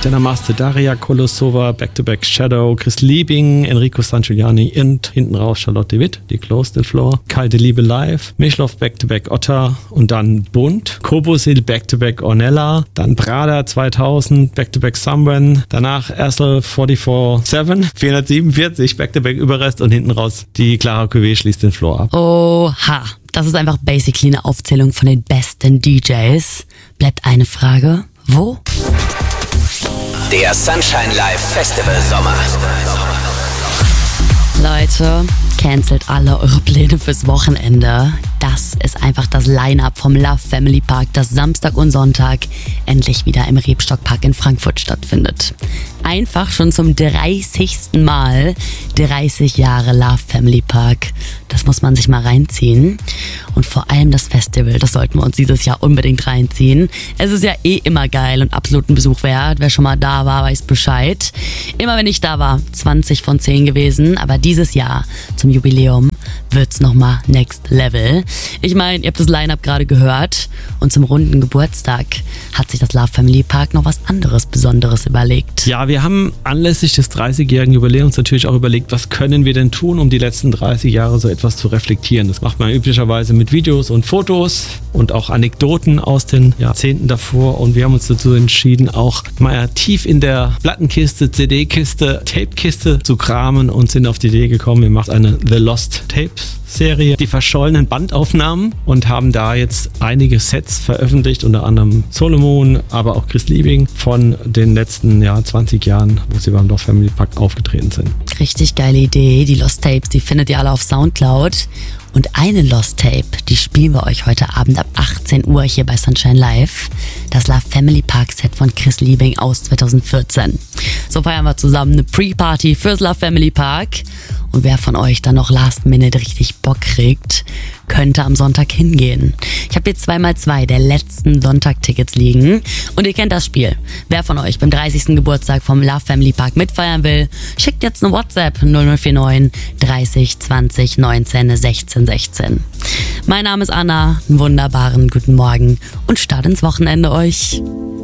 Jenna Maste, Daria Kolosova, Back-to-Back Shadow, Chris Liebing, Enrico Sangiuliani und hinten raus Charlotte Witt, die Closed the Floor, Kalte Liebe Live, Mischloff Back-to-Back Otter und dann Bunt, Kobosil Back-to-Back Ornella, dann Prada 2000, Back-to-Back Someone, danach Ersel 44-7, 447, Back-to-Back Überrest und hinten raus die Clara Cuvée schließt den Floor ab. Oha, das ist einfach basically eine Aufzählung von den besten DJs. Bleibt eine Frage, wo? Der Sunshine Live Festival Sommer. Leute, cancelt alle eure Pläne fürs Wochenende. Das ist einfach das Line-Up vom Love Family Park, das Samstag und Sonntag endlich wieder im Rebstockpark in Frankfurt stattfindet. Einfach schon zum 30. Mal 30 Jahre Love Family Park. Das muss man sich mal reinziehen. Und vor allem das Festival, das sollten wir uns dieses Jahr unbedingt reinziehen. Es ist ja eh immer geil und absoluten Besuch wert. Wer schon mal da war, weiß Bescheid. Immer wenn ich da war, 20 von 10 gewesen. Aber dieses Jahr zum Jubiläum wird's nochmal Next Level. Ich meine, ihr habt das Line-Up gerade gehört. Und zum runden Geburtstag hat sich das Love Family Park noch was anderes Besonderes überlegt. Ja, wir haben anlässlich des 30-jährigen Jubiläums natürlich auch überlegt, was können wir denn tun, um die letzten 30 Jahre so etwas zu reflektieren. Das macht man üblicherweise mit Videos und Fotos und auch Anekdoten aus den Jahrzehnten davor. Und wir haben uns dazu entschieden, auch mal tief in der Plattenkiste, CD-Kiste, Tape-Kiste zu kramen und sind auf die Idee gekommen, wir machen eine The Lost Tapes Serie, die verschollenen Bandaufnahmen, und haben da jetzt einige Sets veröffentlicht, unter anderem Solomon, aber auch Chris Liebing von den letzten 20 Jahren, wo sie beim Love Family Park aufgetreten sind. Richtig geile Idee. Die Lost Tapes, die findet ihr alle auf Soundcloud. Und eine Lost Tape, die spielen wir euch heute Abend ab 18 Uhr hier bei Sunshine Live. Das Love Family Park Set von Chris Liebing aus 2014. So feiern wir zusammen eine Pre-Party fürs Love Family Park. Und wer von euch dann noch Last Minute richtig Bock kriegt, könnte am Sonntag hingehen. Ich habe hier 2x2 der letzten Sonntag-Tickets liegen. Und ihr kennt das Spiel. Wer von euch beim 30. Geburtstag vom Love Family Park mitfeiern will, schickt jetzt eine WhatsApp 0049 30 20 19 16 16. Mein Name ist Anna. Einen wunderbaren guten Morgen und Start ins Wochenende euch.